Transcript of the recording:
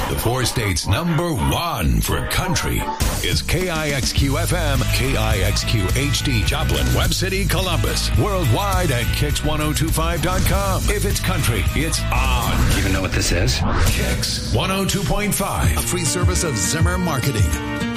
The four states' number one for country is KIXQ-FM, KIXQ HD, Joplin, Webb City, Columbus. Worldwide at Kix1025.com. If it's country, it's on. Do you even know what this is? Kix 102.5. A free service of Zimmer Marketing.